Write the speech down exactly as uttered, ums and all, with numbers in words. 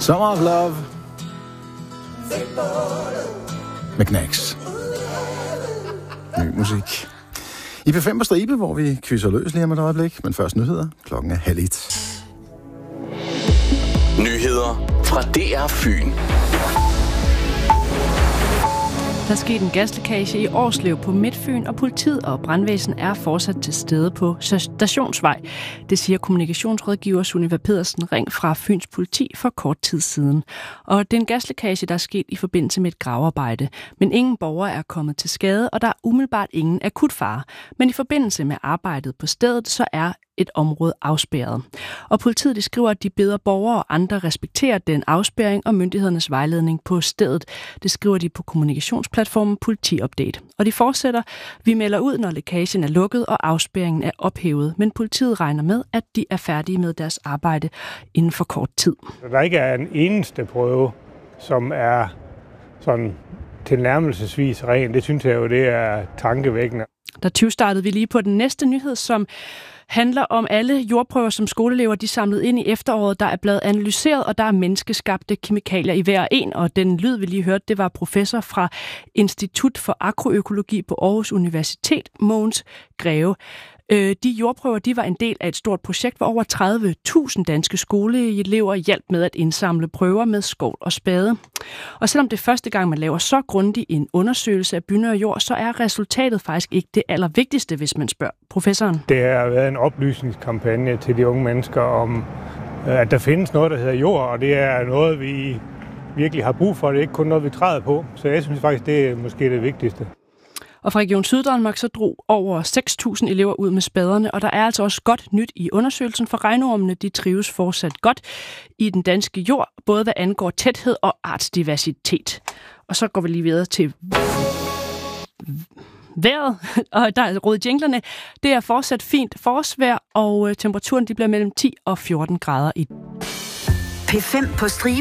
Summer of Love med Knacks. Ny musik. I P fem på stribe, hvor vi quizzer løs lige om et øjeblik, men først nyheder. Klokken er halv et. Nyheder fra D R Fyn. Der er sket en gaslækage i Årslev på Midtfyn, og politiet og brandvæsen er fortsat til stede på Stationsvej. Det siger kommunikationsrådgiver Sunniva Pedersen Ring fra Fyns politi for kort tid siden. Og det er en gaslækage, der er sket i forbindelse med et gravearbejde. Men ingen borgere er kommet til skade, og der er umiddelbart ingen akut fare. Men i forbindelse med arbejdet på stedet, så er et område afspærret. Og politiet de skriver, at de beder borgere og andre respektere den afspærring og myndighedernes vejledning på stedet. Det skriver de på kommunikationsplatformen PolitiUpdate. Og de fortsætter: vi melder ud, når lækagen er lukket og afspærringen er ophævet. Men politiet regner med, at de er færdige med deres arbejde inden for kort tid. Der ikke er en eneste prøve, som er sådan tilnærmelsesvis ren. Det synes jeg jo, det er tankevækkende. Der tyvstartede vi lige på den næste nyhed, som handler om alle jordprøver, som skoleelever de samlede ind i efteråret. Der er blevet analyseret, og der er menneskeskabte kemikalier i hver en. Og den lyd, vi lige hørte, det var professor fra Institut for Agroøkologi på Aarhus Universitet, Mogens Greve. De jordprøver de var en del af et stort projekt, hvor over tredive tusind danske skoleelever hjalp med at indsamle prøver med skovl og spade. Og selvom det er første gang, man laver så grundig en undersøgelse af bynær jord, så er resultatet faktisk ikke det allervigtigste, hvis man spørger professoren. Det har været en oplysningskampagne til de unge mennesker om, at der findes noget, der hedder jord, og det er noget, vi virkelig har brug for. Det er ikke kun noget, vi træder på. Så jeg synes faktisk, det er måske det vigtigste. Og fra Region Syddanmark så drog over seks tusind elever ud med spaderne, og der er altså også godt nyt i undersøgelsen, for regnormene de trives fortsat godt i den danske jord, både hvad angår tæthed og artsdiversitet. Og så går vi lige videre til vejret, og der er røde jinglerne. Det er fortsat fint forårsvejr, og temperaturen de bliver mellem ti og fjorten grader i. P fem på stribe.